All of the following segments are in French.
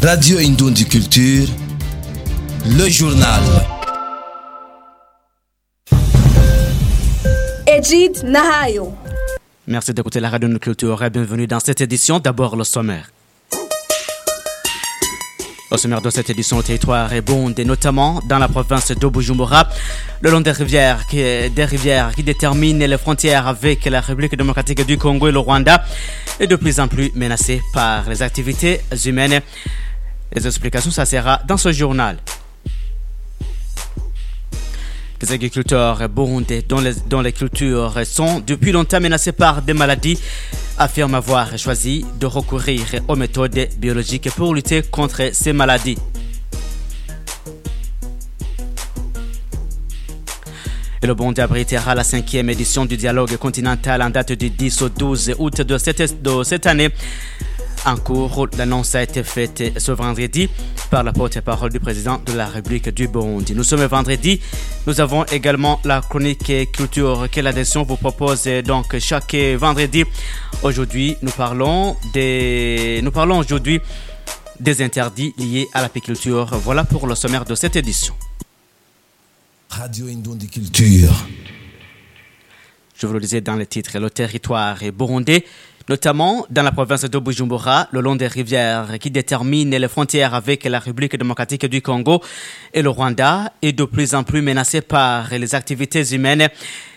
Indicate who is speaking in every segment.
Speaker 1: Radio Indoundi Culture, le journal.
Speaker 2: Edjid Nahayo.
Speaker 3: Merci d'écouter la Radio Indoundi Culture et bienvenue dans cette édition. D'abord le sommaire. Au sommaire de cette édition, le territoire est bondé, notamment dans la province de Bujumbura, le long des rivières qui déterminent les frontières avec la République démocratique du Congo et le Rwanda, est de plus en plus menacé par les activités humaines. Les explications, ça sera dans ce journal. Les agriculteurs burundais dont les cultures sont depuis longtemps menacées par des maladies affirment avoir choisi de recourir aux méthodes biologiques pour lutter contre ces maladies. Et le Burundi abritera la 5e édition du dialogue continental en date du 10 au 12 août de cette année. En cours, l'annonce a été faite ce vendredi par la porte-parole du président de la République du Burundi. Nous sommes vendredi. Nous avons également la chronique culture que l'adhésion vous propose donc chaque vendredi. Aujourd'hui, nous parlons aujourd'hui des interdits liés à l'apiculture. Voilà pour le sommaire de cette édition.
Speaker 1: Radio Indoundi Culture.
Speaker 3: Je vous le disais dans les titres, le territoire est burundais, notamment dans la province de Bujumbura, le long des rivières qui déterminent les frontières avec la République démocratique du Congo et le Rwanda, est de plus en plus menacé par les activités humaines.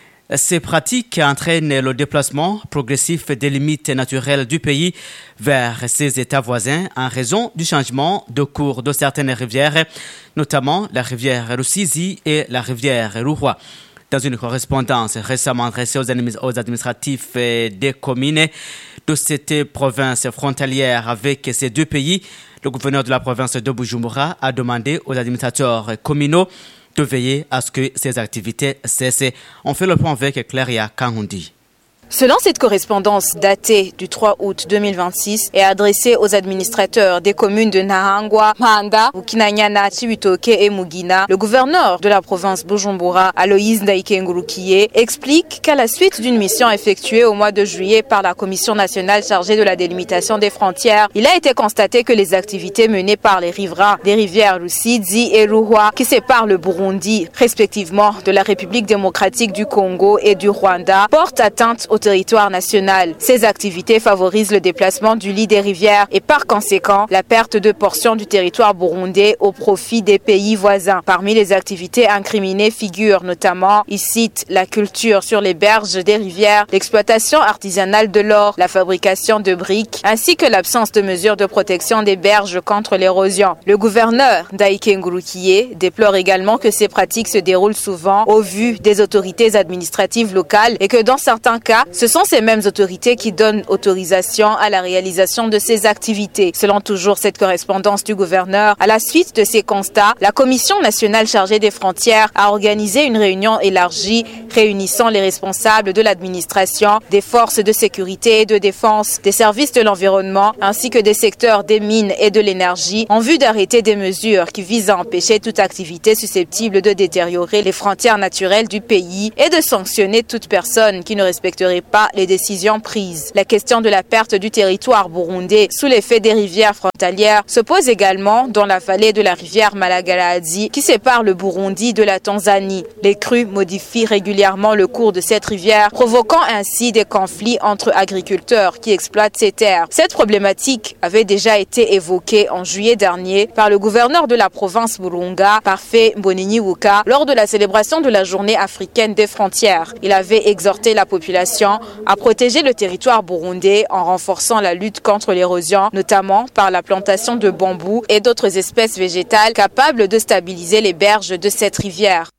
Speaker 3: Ces pratiques entraînent le déplacement progressif des limites naturelles du pays vers ses États voisins en raison du changement de cours de certaines rivières, notamment la rivière Rusizi et la rivière Ruhwa. Dans une correspondance récemment adressée aux administratifs des communes de cette province frontalière avec ces deux pays, le gouverneur de la province de Bujumbura a demandé aux administrateurs communaux de veiller à ce que ces activités cessent. On fait le point avec Claria Kahundi.
Speaker 4: Selon cette correspondance datée du 3 août 2026 et adressée aux administrateurs des communes de Nahangwa, Mahanda, Bukinanyana, Chibitoke et Mugina, le gouverneur de la province Bujumbura, Aloïse Ndaïkengurukiye, explique qu'à la suite d'une mission effectuée au mois de juillet par la Commission nationale chargée de la délimitation des frontières, il a été constaté que les activités menées par les riverains des rivières Rusizi et Ruhwa, qui séparent le Burundi respectivement de la République démocratique du Congo et du Rwanda, portent atteinte au territoire national. Ces activités favorisent le déplacement du lit des rivières et par conséquent la perte de portions du territoire burundais au profit des pays voisins. Parmi les activités incriminées figurent notamment, il cite la culture sur les berges des rivières, l'exploitation artisanale de l'or, la fabrication de briques, ainsi que l'absence de mesures de protection des berges contre l'érosion. Le gouverneur Ndaïkengurukiye déplore également que ces pratiques se déroulent souvent au vu des autorités administratives locales et que dans certains cas, ce sont ces mêmes autorités qui donnent autorisation à la réalisation de ces activités. Selon toujours cette correspondance du gouverneur, à la suite de ces constats, la Commission nationale chargée des frontières a organisé une réunion élargie réunissant les responsables de l'administration, des forces de sécurité et de défense, des services de l'environnement ainsi que des secteurs des mines et de l'énergie en vue d'arrêter des mesures qui visent à empêcher toute activité susceptible de détériorer les frontières naturelles du pays et de sanctionner toute personne qui ne respecterait pas les décisions prises. La question de la perte du territoire burundais sous l'effet des rivières frontalières se pose également dans la vallée de la rivière Malagaradi qui sépare le Burundi de la Tanzanie. Les crues modifient régulièrement le cours de cette rivière, provoquant ainsi des conflits entre agriculteurs qui exploitent ces terres. Cette problématique avait déjà été évoquée en juillet dernier par le gouverneur de la province Burunga, Parfait Mbonini-Wuka, lors de la célébration de la journée africaine des frontières. Il avait exhorté la population à protéger le territoire burundais en renforçant la lutte contre l'érosion, notamment par la plantation de bambous et d'autres espèces végétales capables de stabiliser les berges de cette rivière.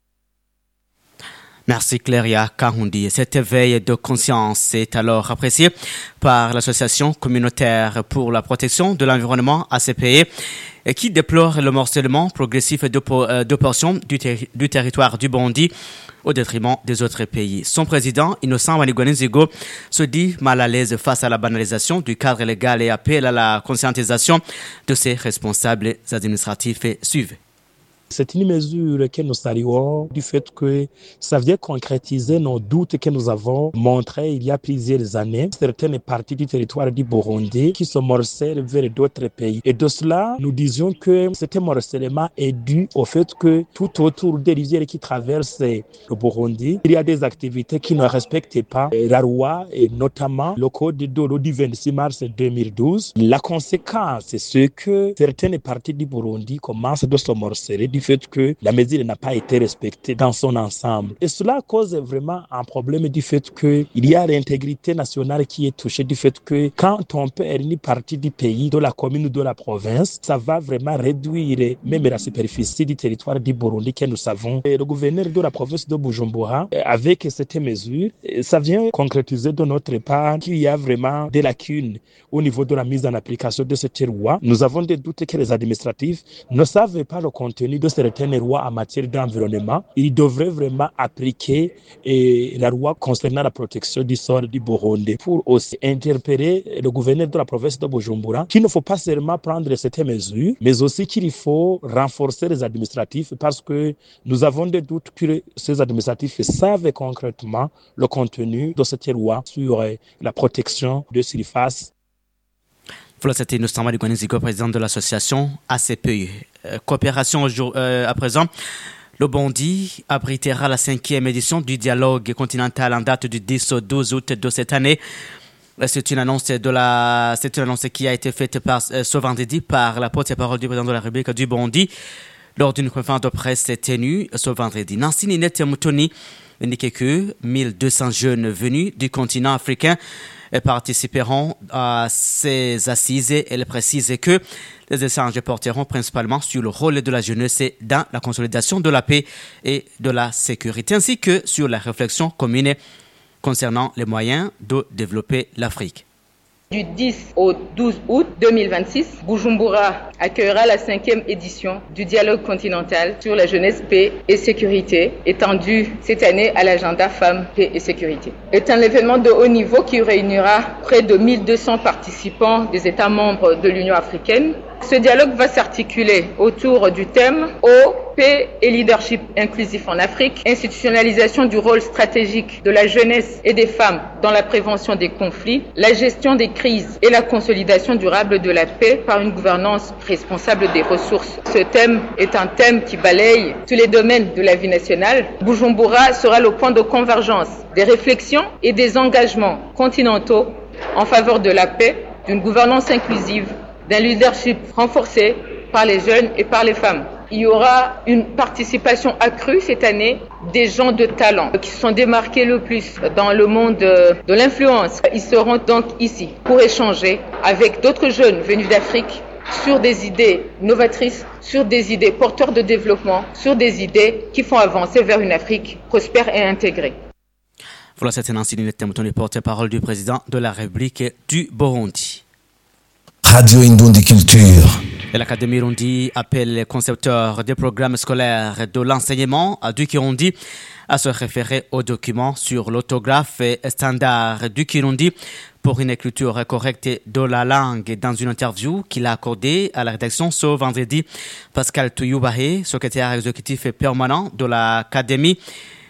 Speaker 3: Merci Claria Kahundi. Cet éveil de conscience est alors apprécié par l'association communautaire pour la protection de l'environnement ACPE qui déplore le morcellement progressif de portions du territoire du Burundi au détriment des autres pays. Son président, Innocent Wanigwanenzigo, se dit mal à l'aise face à la banalisation du cadre légal et appelle à la conscientisation de ses responsables administratifs et suivent.
Speaker 5: C'est une mesure que nous saluons du fait que ça vient concrétiser nos doutes que nous avons montrés il y a plusieurs années. Certaines parties du territoire du Burundi qui se morcellent vers d'autres pays. Et de cela, nous disions que cet morcellement est dû au fait que tout autour des rivières qui traversent le Burundi, il y a des activités qui ne respectent pas la loi et notamment le code de l'eau du 26 mars 2012. La conséquence, c'est que certaines parties du Burundi commencent de se morceler du fait que la mesure n'a pas été respectée dans son ensemble. Et cela cause vraiment un problème du fait qu'il y a l'intégrité nationale qui est touchée du fait que quand on perd une partie du pays, de la commune ou de la province, ça va vraiment réduire même la superficie du territoire du Burundi que nous savons. Et le gouverneur de la province de Bujumbura, avec cette mesure, ça vient concrétiser de notre part qu'il y a vraiment des lacunes au niveau de la mise en application de cette loi. Nous avons des doutes que les administratifs ne savent pas le contenu de certaines lois en matière d'environnement. Ils devraient vraiment appliquer la loi concernant la protection du sol du Burundi pour aussi interpeller le gouverneur de la province de Bujumbura qu'il ne faut pas seulement prendre cette mesure, mais aussi qu'il faut renforcer les administratifs parce que nous avons des doutes que ces administratifs savent concrètement le contenu de cette loi sur la protection de surface.
Speaker 3: Voilà, c'était Nostama Duganizigo, président de l'association ACPE. Coopération à présent. Le Burundi abritera la 5e édition du dialogue continental en date du 10 au 12 août de cette année. C'est une annonce qui a été faite ce vendredi par la porte-parole du président de la République du Burundi lors d'une conférence de presse tenue ce vendredi. Nancy Ninette Mutoni indiquait que 1200 jeunes venus du continent africain participeront à ces assises et elle précise que les échanges porteront principalement sur le rôle de la jeunesse dans la consolidation de la paix et de la sécurité ainsi que sur la réflexion commune concernant les moyens de développer l'Afrique.
Speaker 6: Du 10 au 12 août 2026, Bujumbura accueillera la 5e édition du dialogue continental sur la jeunesse, paix et sécurité, étendu cette année à l'agenda femmes, paix et sécurité. C'est un événement de haut niveau qui réunira près de 1200 participants des États membres de l'Union africaine. Ce dialogue va s'articuler autour du thème eau, paix et leadership inclusif en Afrique, institutionnalisation du rôle stratégique de la jeunesse et des femmes dans la prévention des conflits, la gestion des crises et la consolidation durable de la paix par une gouvernance responsable des ressources. Ce thème est un thème qui balaye tous les domaines de la vie nationale. Bujumbura sera le point de convergence des réflexions et des engagements continentaux en faveur de la paix, d'une gouvernance inclusive, d'un leadership renforcé par les jeunes et par les femmes. Il y aura une participation accrue cette année des gens de talent qui se sont démarqués le plus dans le monde de l'influence. Ils seront donc ici pour échanger avec d'autres jeunes venus d'Afrique sur des idées novatrices, sur des idées porteurs de développement, sur des idées qui font avancer vers une Afrique prospère et intégrée.
Speaker 3: Voilà, c'était Nancy Ninette Mutoni, porte-parole du président de la République du Burundi.
Speaker 1: Radio Indundi Culture.
Speaker 3: Et l'Académie Rundi appelle les concepteurs des programmes scolaires de l'enseignement du Kirundi à se référer aux documents sur l'autographe standard du Kirundi pour une écriture correcte de la langue. Dans une interview qu'il a accordée à la rédaction ce vendredi, Pascal Touyoubahe, secrétaire exécutif permanent de l'Académie,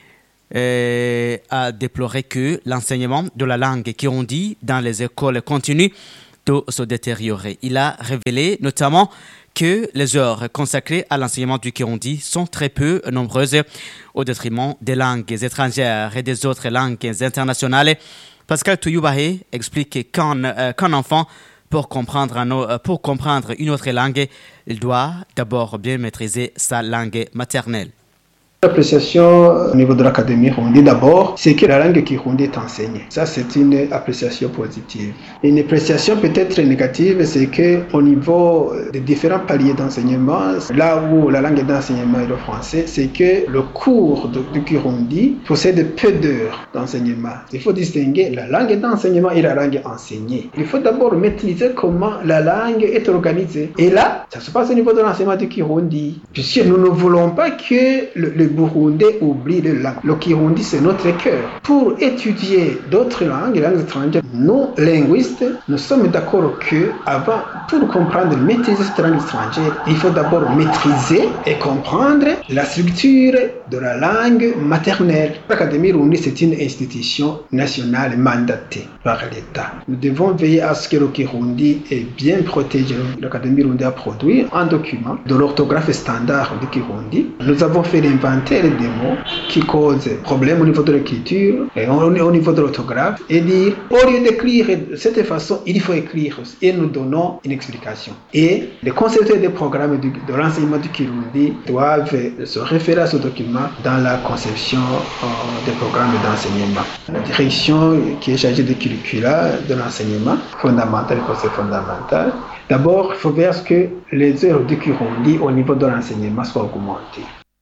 Speaker 3: a déploré que l'enseignement de la langue Kirundi dans les écoles continue de se détériorer. Il a révélé notamment que les heures consacrées à l'enseignement du Kirundi sont très peu nombreuses au détriment des langues étrangères et des autres langues internationales. Pascal Touyoubahe explique qu'un enfant, pour comprendre une autre langue, il doit d'abord bien maîtriser sa langue maternelle.
Speaker 7: L'appréciation au niveau de l'Académie Rundi d'abord, c'est que la langue Kirundi est enseignée. Ça, c'est une appréciation positive. Une appréciation peut-être négative, c'est qu'au niveau des différents paliers d'enseignement, là où la langue d'enseignement est le français, c'est que le cours du Kirundi possède peu d'heures d'enseignement. Il faut distinguer la langue d'enseignement et la langue enseignée. Il faut d'abord maîtriser comment la langue est organisée. Et là, ça se passe au niveau de l'enseignement du Kirundi. Puisque nous ne voulons pas que le Burundais oublient les langues. Le Kirundi, c'est notre cœur. Pour étudier d'autres langues, les langues étrangères, nous, linguistes, nous sommes d'accord que avant, pour comprendre, maîtriser cette langue étrangère, il faut d'abord maîtriser et comprendre la structure de la langue maternelle. L'Académie Rundi, c'est une institution nationale mandatée par l'État. Nous devons veiller à ce que le Kirundi est bien protégé. L'Académie Rundi a produit un document de l'orthographe standard du Kirundi. Nous avons fait l'inventaire des mots qui causent problème au niveau de l'écriture et au niveau de l'orthographe et dire, au lieu d'écrire de cette façon, il faut écrire et nous donnons une explication. Et les concepteurs des programmes de l'enseignement du Kirundi doivent se référer à ce document dans la conception des programmes d'enseignement. La direction qui est chargée des curricula de l'enseignement fondamental et conseil fondamental, d'abord, il faut voir que les heures du Kirundi au niveau de l'enseignement soient augmentées.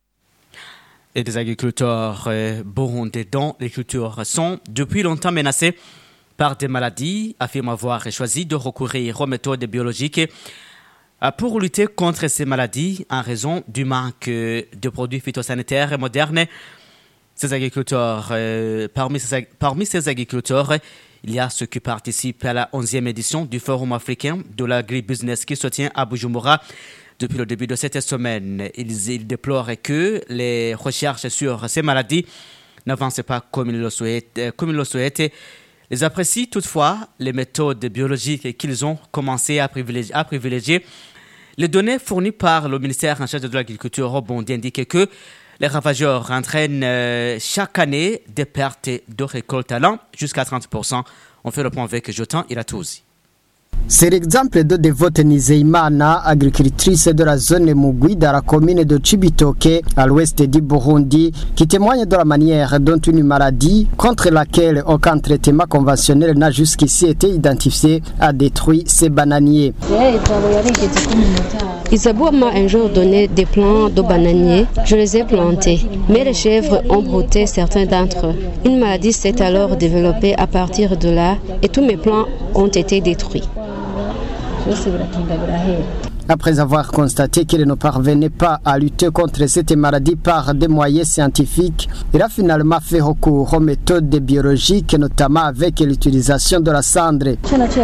Speaker 3: Et des agriculteurs burundais dont les cultures sont depuis longtemps menacées par des maladies affirment avoir choisi de recourir aux méthodes biologiques pour lutter contre ces maladies en raison du manque de produits phytosanitaires modernes. Ces agriculteurs, parmi ces agriculteurs, il y a ceux qui participent à la 11e édition du Forum africain de l'agribusiness qui se tient à Bujumbura. Depuis le début de cette semaine, ils déplorent que les recherches sur ces maladies n'avancent pas comme ils le souhaitent. Ils apprécient toutefois les méthodes biologiques qu'ils ont commencé à privilégier. Les données fournies par le ministère en charge de l'agriculture au Burundi indiquent que les ravageurs entraînent chaque année des pertes de récolte allant jusqu'à 30%. On fait le point avec Jotan Iratouzi.
Speaker 8: C'est l'exemple de Devote Nizeimana, agricultrice de la zone Mugwi dans la commune de Cibitoke, à l'ouest du Burundi, qui témoigne de la manière dont une maladie contre laquelle aucun traitement conventionnel n'a jusqu'ici été identifié a détruit ses bananiers.
Speaker 9: Isabou m'a un jour donné des plants de bananiers. Je les ai plantés, mais les chèvres ont brouté certains d'entre eux. Une maladie s'est alors développée à partir de là et tous mes plants ont été détruits.
Speaker 8: Après avoir constaté qu'il ne parvenait pas à lutter contre cette maladie par des moyens scientifiques, il a finalement fait recours aux méthodes biologiques, notamment avec l'utilisation de la cendre.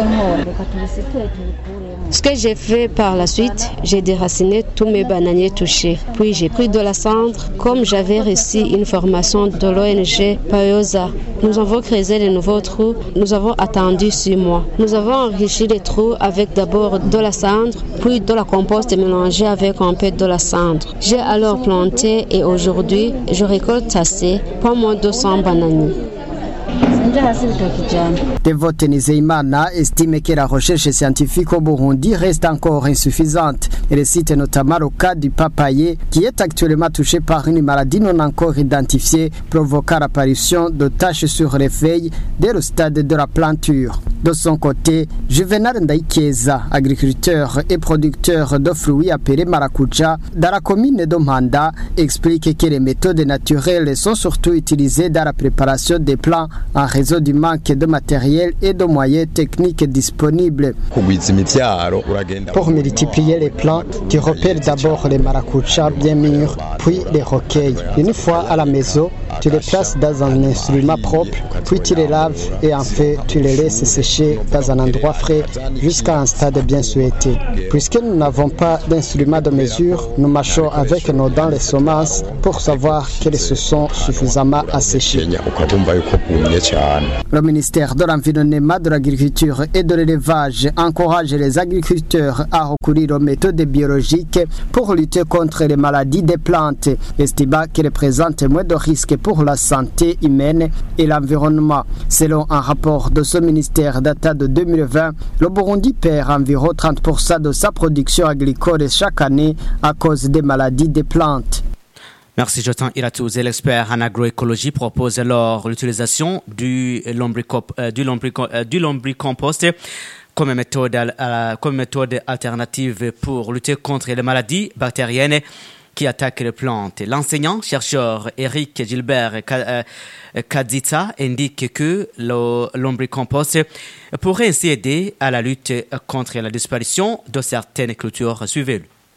Speaker 9: Ce que j'ai fait par la suite, j'ai déraciné tous mes bananiers touchés. Puis j'ai pris de la cendre. Comme j'avais reçu une formation de l'ONG Payosa, nous avons creusé de nouveaux trous. Nous avons attendu 6 mois. Nous avons enrichi les trous avec d'abord de la cendre, puis de la compost mélangée avec un peu de la cendre. J'ai alors planté et aujourd'hui, je récolte assez, pas moins de 200 bananiers.
Speaker 8: Devote Nizeimana estime que la recherche scientifique au Burundi reste encore insuffisante. Elle cite notamment le cas du papayer qui est actuellement touché par une maladie non encore identifiée provoquant l'apparition de taches sur les feuilles dès le stade de la planture. De son côté, Juvenal Ndaikeza, agriculteur et producteur de fruits appelés maracuja dans la commune de Manda, explique que les méthodes naturelles sont surtout utilisées dans la préparation des plants en raison du manque de matériel et de moyens techniques disponibles. Pour multiplier les plants, tu repères d'abord les maracujas bien mûrs, puis les recueilles. Une fois à la maison, tu les places dans un instrument propre, puis tu les laves et enfin tu les laisses sécher dans un endroit frais jusqu'à un stade bien souhaité. Puisque nous n'avons pas d'instrument de mesure, nous marchons avec nos dents les semences pour savoir qu'elles se sont suffisamment asséchées. Le ministère de l'Environnement, de l'Agriculture et de l'Élevage encourage les agriculteurs à recourir aux méthodes biologiques pour lutter contre les maladies des plantes, estimant qu'elles présentent moins de risques pour la santé humaine et l'environnement. Selon un rapport de ce ministère datant de 2020, le Burundi perd environ 30% de sa production agricole chaque année à cause des maladies des plantes.
Speaker 3: Merci Jotan Iratouzi. L'expert en agroécologie propose alors l'utilisation du lombricompost comme méthode alternative pour lutter contre les maladies bactériennes qui attaquent les plantes. L'enseignant-chercheur Eric Gilbert Kadzitsa indique que le lombricompost pourrait ainsi aider à la lutte contre la disparition de certaines cultures. Suivez-le.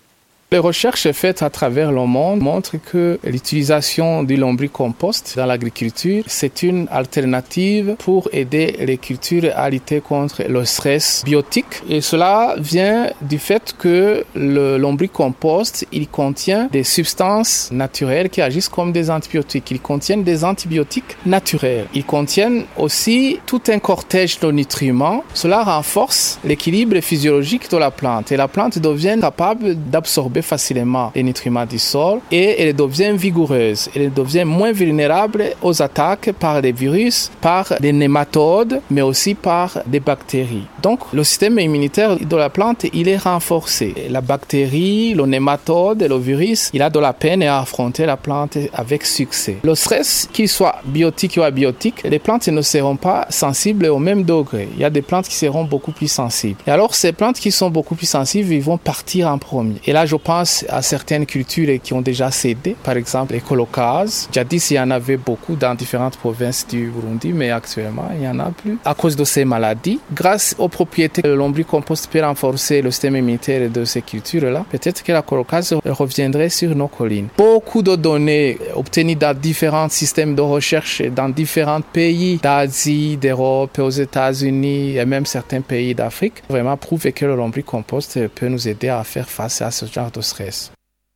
Speaker 10: Les recherches faites à travers le monde montrent que l'utilisation du lombricompost dans l'agriculture, c'est une alternative pour aider les cultures à lutter contre le stress biotique. Et cela vient du fait que le lombricompost, il contient des substances naturelles qui agissent comme des antibiotiques. Il contient des antibiotiques naturels. Il contient aussi tout un cortège de nutriments. Cela renforce l'équilibre physiologique de la plante et la plante devient capable d'absorber facilement les nutriments du sol et elle devient vigoureuse. Elle devient moins vulnérable aux attaques par les virus, par les nématodes, mais aussi par des bactéries. Donc, le système immunitaire de la plante, il est renforcé. La bactérie, le nématode et le virus, il a de la peine à affronter la plante avec succès. Le stress, qu'il soit biotique ou abiotique, les plantes ne seront pas sensibles au même degré. Il y a des plantes qui seront beaucoup plus sensibles. Et alors, ces plantes qui sont beaucoup plus sensibles, ils vont partir en premier. Et là, je pense à certaines cultures qui ont déjà cédé, par exemple les colocases. Jadis, il y en avait beaucoup dans différentes provinces du Burundi, mais actuellement, il n'y en a plus. À cause de ces maladies, grâce aux propriétés que le lombricompost peut renforcer le système immunitaire de ces cultures-là, peut-être que la colocase reviendrait sur nos collines. Beaucoup de données obtenues dans différents systèmes de recherche dans différents pays d'Asie, d'Europe, aux États-Unis et même certains pays d'Afrique vraiment prouvent que le lombricompost peut nous aider à faire face à ce genre de stress.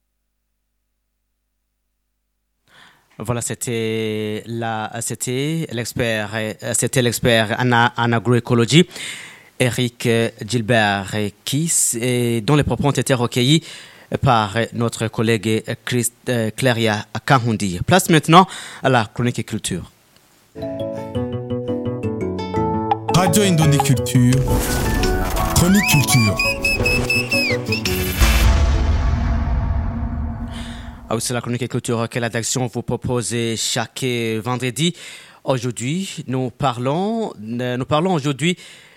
Speaker 3: Voilà, c'était l'expert en agroécologie, Eric Gilbert, dont les propos ont été recueillis par notre collègue Cléria Kahundi. Place maintenant à la chronique culture.
Speaker 1: Radio Indondi Culture, chronique culture.
Speaker 3: C'est la chronique culture que la rédaction vous propose chaque vendredi. Aujourd'hui, nous parlons aujourd'hui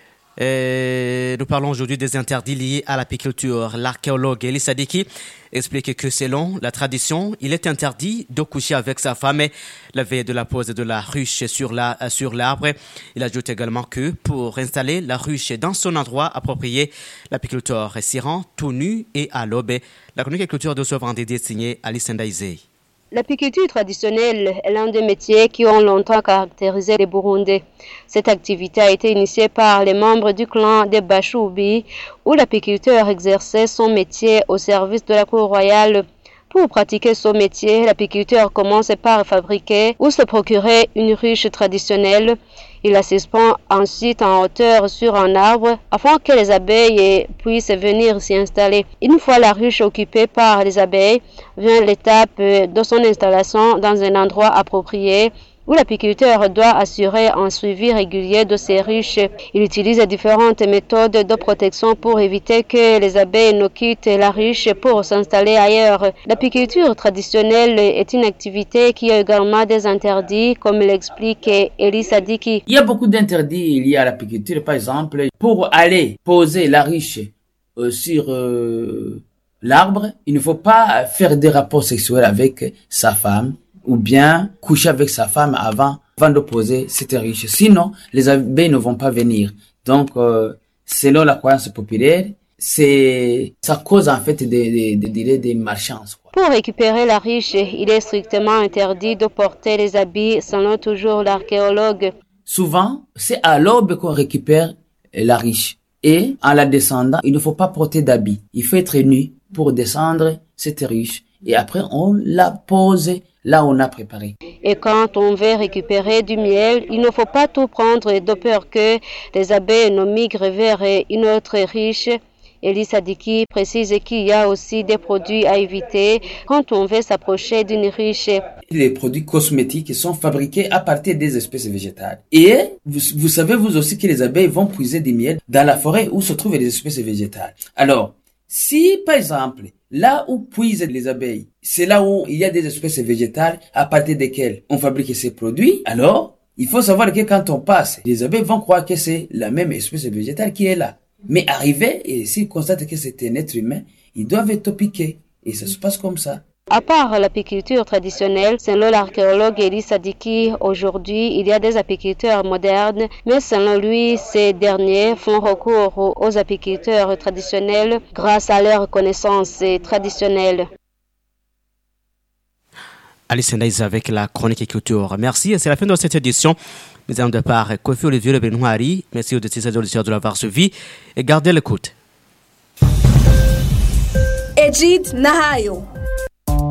Speaker 3: des interdits liés à l'apiculture. L'archéologue Elie Sadiki explique que selon la tradition, il est interdit de coucher avec sa femme la veille de la pose de la ruche sur l'arbre. Il ajoute également que pour installer la ruche dans son endroit approprié, l'apiculteur s'y rend tout nu et à l'aube. La chronique culture de ce vendredi est signée Alice Ndaizé.
Speaker 9: L'apiculture traditionnelle est l'un des métiers qui ont longtemps caractérisé les Burundais. Cette activité a été initiée par les membres du clan des Bachoubi, où l'apiculteur exerçait son métier au service de la cour royale. Pour pratiquer son métier, l'apiculteur commence par fabriquer ou se procurer une ruche traditionnelle. Il la suspend ensuite en hauteur sur un arbre afin que les abeilles puissent venir s'y installer. Une fois la ruche occupée par les abeilles, vient l'étape de son installation dans un endroit approprié où l'apiculteur doit assurer un suivi régulier de ces ruches. Il utilise différentes méthodes de protection pour éviter que les abeilles ne quittent la ruche pour s'installer ailleurs. L'apiculture traditionnelle est une activité qui a également des interdits, comme l'explique Elie Sadiki.
Speaker 11: Il y a beaucoup d'interdits liés à l'apiculture. Par exemple, pour aller poser la ruche sur l'arbre, il ne faut pas faire des rapports sexuels avec sa femme, ou bien coucher avec sa femme avant de poser cette ruche. Sinon, les abeilles ne vont pas venir. Donc, selon la croyance populaire, ça cause en fait des malchances.
Speaker 9: Pour récupérer la ruche, il est strictement interdit de porter les habits, selon toujours l'archéologue.
Speaker 11: Souvent, c'est à l'aube qu'on récupère la ruche. Et en la descendant, il ne faut pas porter d'habits. Il faut être nu pour descendre cette ruche. Et après, on la pose là où on a préparé.
Speaker 9: Et quand on veut récupérer du miel, il ne faut pas tout prendre de peur que les abeilles ne migrent vers une autre ruche. Elie Sadiki précise qu'il y a aussi des produits à éviter quand on veut s'approcher d'une ruche.
Speaker 11: Les produits cosmétiques sont fabriqués à partir des espèces végétales. Et vous savez vous aussi que les abeilles vont puiser du miel dans la forêt où se trouvent les espèces végétales. Alors, si par exemple, là où puisent les abeilles, c'est là où il y a des espèces végétales à partir desquelles on fabrique ces produits, alors il faut savoir que quand on passe, les abeilles vont croire que c'est la même espèce végétale qui est là. Mais arrivé, et s'ils constatent que c'est un être humain, ils doivent être piqués. Et ça se passe comme ça.
Speaker 9: À part l'apiculture traditionnelle, selon l'archéologue Elie Sadiki, aujourd'hui, il y a des apiculteurs modernes, mais selon lui, ces derniers font recours aux apiculteurs traditionnels grâce à leurs connaissances traditionnelles.
Speaker 3: Alice Ndaïs avec la chronique culture. Merci, c'est la fin de cette édition. Mes amis de part, Kofi Olivier Le Benoît. Merci aux auditeurs de l'avoir suivi et gardez l'écoute.
Speaker 2: Ejid Nahayo.